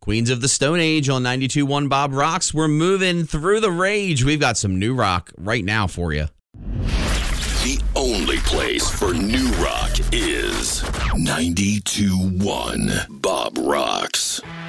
Queens of the Stone Age on 92.1 Bob Rocks. We're moving through the rage. We've got some new rock right now for you. The only place for new rock is 92.1 Bob Rocks.